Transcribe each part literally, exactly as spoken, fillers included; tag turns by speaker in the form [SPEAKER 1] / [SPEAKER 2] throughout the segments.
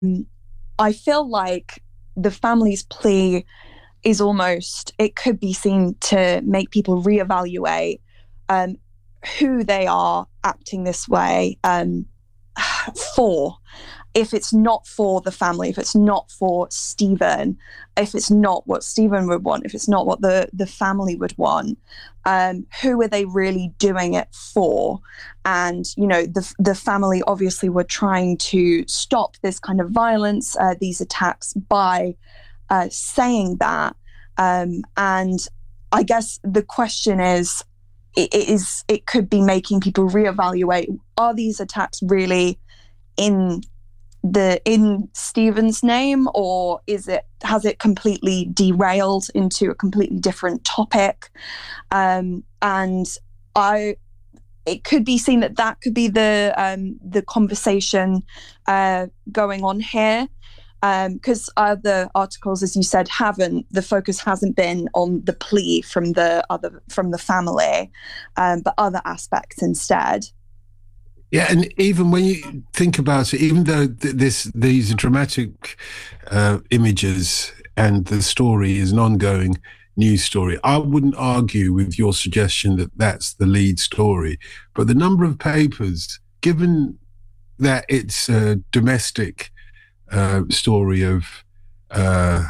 [SPEAKER 1] I feel like the family's plea is almost, it could be seen to make people reevaluate um, who they are acting this way um, for. If it's not for the family, if it's not for Stephen, if it's not what Stephen would want, if it's not what the, the family would want, um, who are they really doing it for? And, you know, the, the family obviously were trying to stop this kind of violence, uh, these attacks by uh, saying that. Um, and I guess the question is, it, it is, it could be making people reevaluate, are these attacks really in the in Stephen's name, or is it has it completely derailed into a completely different topic? Um, and I, it could be seen that that could be the um, the conversation uh, going on here, because um, other articles, as you said, haven't the focus hasn't been on the plea from the other from the family, um, but other aspects instead.
[SPEAKER 2] Yeah, and even when you think about it, even though th- this these dramatic uh, images and the story is an ongoing news story, I wouldn't argue with your suggestion that that's the lead story. But the number of papers, given that it's a domestic uh, story of uh,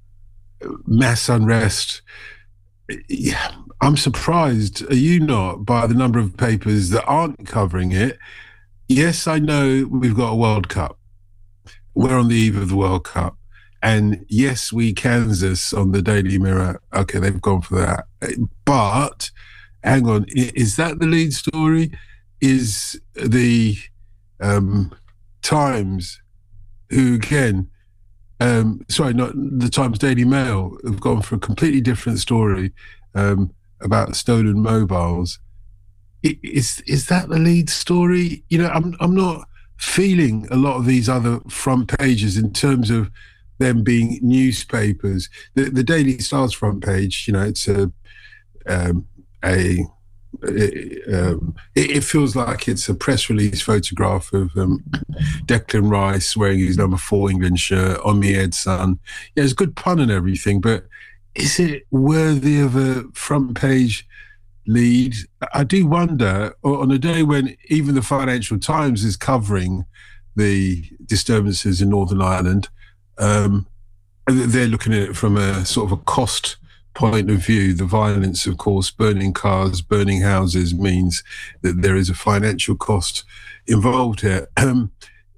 [SPEAKER 2] mass unrest, yeah, I'm surprised, are you not, by the number of papers that aren't covering it? Yes, I know we've got a World Cup. We're on the eve of the World Cup. And yes, we Kansas on the Daily Mirror. Okay, they've gone for that. But hang on, is that the lead story? Is the um, Times, who again, um, sorry, not the Times Daily Mail, have gone for a completely different story um, about stolen mobiles. Is is that the lead story? You know, I'm I'm not feeling a lot of these other front pages in terms of them being newspapers. The the Daily Star's front page, you know, it's a um, a it, um, it, it feels like it's a press release photograph of um, Declan Rice wearing his number four England shirt on me Ed son. Yeah, it's a good pun and everything, but is it worthy of a front page lead? I do wonder, on a day when even the Financial Times is covering the disturbances in Northern Ireland, um, they're looking at it from a sort of a cost point of view. The violence, of course, burning cars, burning houses means that there is a financial cost involved here. Um,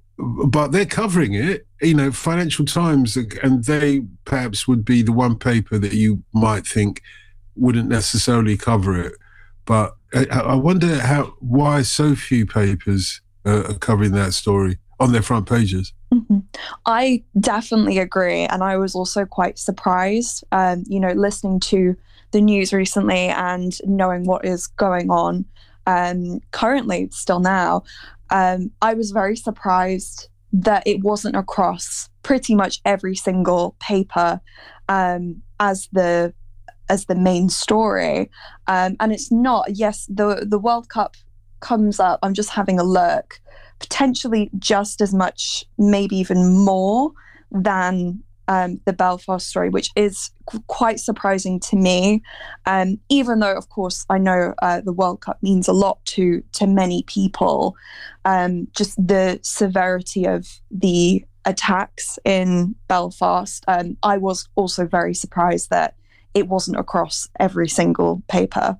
[SPEAKER 2] but they're covering it, you know, Financial Times, and they perhaps would be the one paper that you might think wouldn't necessarily cover it. But I, I wonder how why so few papers uh, are covering that story on their front pages.
[SPEAKER 1] Mm-hmm. I definitely agree. And I was also quite surprised, um, you know, listening to the news recently and knowing what is going on um, currently, still now. Um, I was very surprised that it wasn't across pretty much every single paper um, as the as the main story. Um, and it's not, yes, the the World Cup comes up, I'm just having a look, potentially just as much, maybe even more than um, the Belfast story, which is qu- quite surprising to me. Um, even though, of course, I know uh, the World Cup means a lot to to many people. Um, just the severity of the attacks in Belfast. Um, I was also very surprised that it wasn't across every single paper.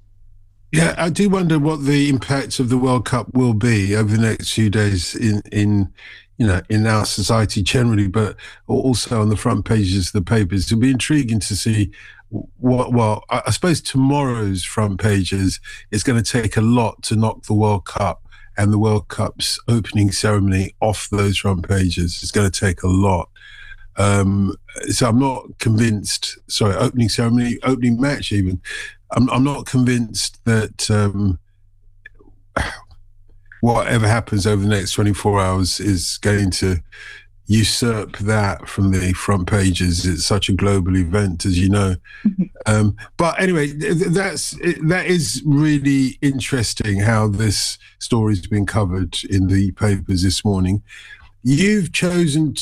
[SPEAKER 2] Yeah, I do wonder what the impact of the World Cup will be over the next few days in, in you know, in our society generally, but also on the front pages of the papers. It'll be intriguing to see what, well, I suppose tomorrow's front pages is going to take a lot to knock the World Cup and the World Cup's opening ceremony off those front pages. It's going to take a lot. Um, so I'm not convinced, sorry, opening ceremony, opening match even, I'm, I'm not convinced that um, whatever happens over the next twenty-four hours is going to usurp that from the front pages. It's such a global event, as you know. Mm-hmm. Um, but anyway, that's that is really interesting how this story's been covered in the papers this morning. You've chosen